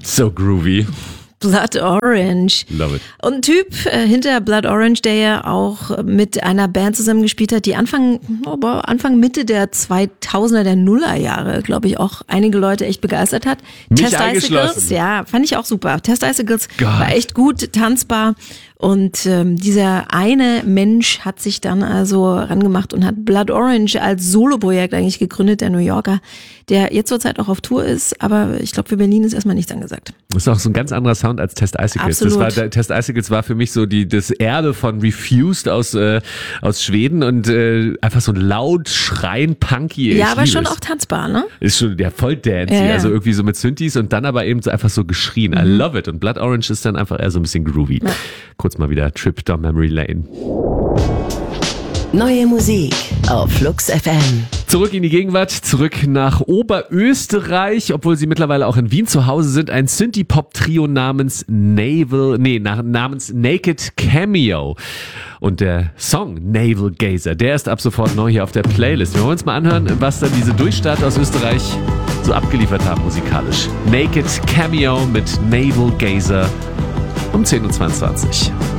So groovy. Blood Orange. Love it. Und ein Typ hinter Blood Orange, der ja auch mit einer Band zusammengespielt hat, die Anfang Mitte der 2000er, der Nullerjahre, glaube ich, auch einige Leute echt begeistert hat. Mich Test Icicles, ja, fand ich auch super. Test Icicles war echt gut, tanzbar. Und dieser eine Mensch hat sich dann also rangemacht und hat Blood Orange als Soloprojekt eigentlich gegründet, der New Yorker, der jetzt zurzeit auch auf Tour ist, aber ich glaube, für Berlin ist erstmal nichts angesagt. Das ist auch so ein ganz anderer Sound als Test Icicles. Absolut. Test Icicles war für mich so das Erbe von Refused aus Schweden und einfach so ein laut, schreien, punky. Ja, aber schon auch tanzbar, ne? Ist schon voll dancey, Ja. also irgendwie so mit Synthes und dann aber eben so einfach so geschrien. I love it. Und Blood Orange ist dann einfach eher so ein bisschen groovy. Ja. Kurz mal wieder Trip down Memory Lane. Neue Musik auf Flux FM. Zurück in die Gegenwart, zurück nach Oberösterreich, obwohl sie mittlerweile auch in Wien zu Hause sind. Ein Synthie-Pop-Trio namens Naked Cameo. Und der Song Navel Gazer, der ist ab sofort neu hier auf der Playlist. Wir wollen uns mal anhören, was dann diese Durchstarter aus Österreich so abgeliefert haben musikalisch. Naked Cameo mit Navel Gazer um 10:22 Uhr.